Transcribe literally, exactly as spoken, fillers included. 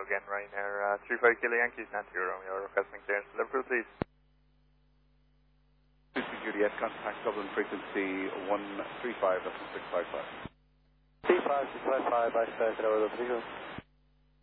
again, Ryanair, uh, three five Kilo Yankees, Nancy Romeo, requesting clearance to Liverpool, please. Lucy Juliet, contact Dublin frequency one three five six five five. three five six five five, I started over the